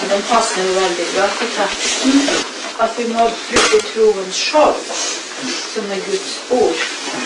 De passar ju väldigt bra till texten. Att vi må bruka troens skjold, som är Guds ord.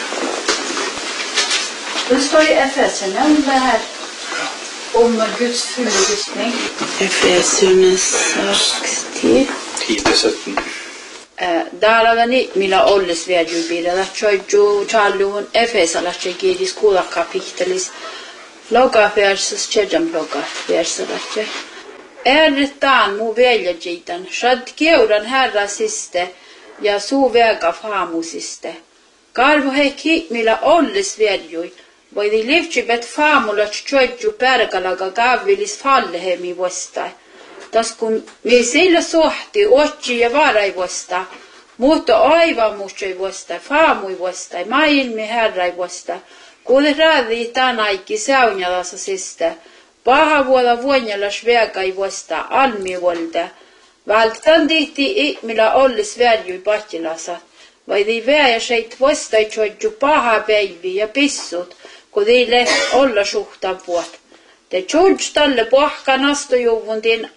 Det står i Efeserna om det här, om Guds fulla rustning. Efeserna 60. 10-17. Daaravani millä olles vedjubira, että jo challuun Efesalassa kiedis kuulla kapitelis. Loga versus tjejam loga versalatje. Ärretään mu veljejitan, shad keuran herra siste ja suu vega faamu siste. Karvo heki millä olles vedjui, voidi livtjibet faamulat tjoidju pergalaga gavvilis fallehemi vastai. Tas kun me sillä sohti otsi ja varai vastai, mutta aivan muistui vastai, faamui vastai, maailmi herrai vastai. Kuule raadi tänäikki saunjalassa sistä, paha vuoda vuonjalas vegai vasta almi volta. Vältän tihti millä ollis värjui pattilassa, vaidi väjä seit vastai tjoidju paha päivi ja pissut, kun ei läht olla suhtan vuot. Te tjoidj talle pohkan astojuvundin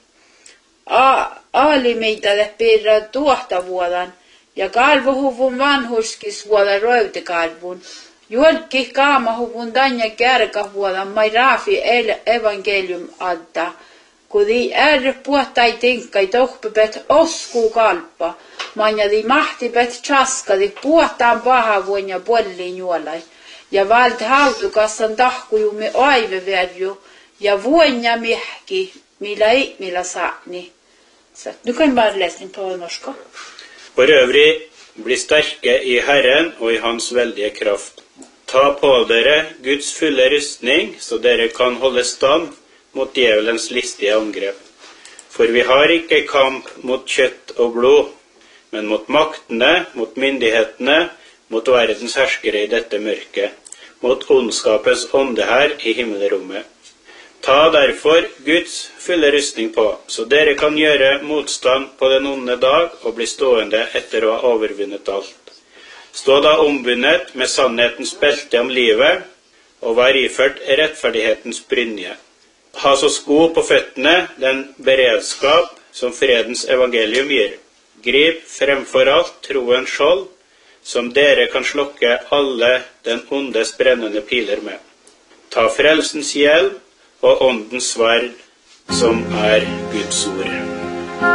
aalimeitä perä tuohta vuodan, ja kalvohuvun vanhuskis vuodan röytekalvun. Juolki kaamahuvun tanja kärkavuodan mai raafi evankelium adda, kudi puhtai tinkkai tohpepet oskuu kalpa, manjadi mahtipet chaskadi puhtaan pahavuon ja pollin juolai, ja valti hautukassan tahkujumme aiveverju, ja vuonja mihki, millä saani. Så nu kan bare lese den på norsk. For øvrig, bli sterke i Herren og i hans veldige kraft. Ta på dere Guds fulle rustning, så dere kan holde stand mot djevelens listige angrep. For vi har ikke kamp mot kjøtt og blod, men mot maktene, mot myndighetene, mot verdens herskere i dette mørket, mot ondskapens ånde her i himmelrommet. Ta derfor Guds fulle rustning på, så dere kan gjøre motstand på den onde dag og bli stående etter å ha overvunnet alt. Stå da ombundet med sannhetens belte om livet, og vær iført rettferdighetens brynje. Ha så sko på føttene den beredskap som fredens evangelium gir. Grip fremfor alt troens skjold, som dere kan slokke alle den ondes brennende piler med. Ta frelsens hjelm og åndens sverd, som er Guds ord.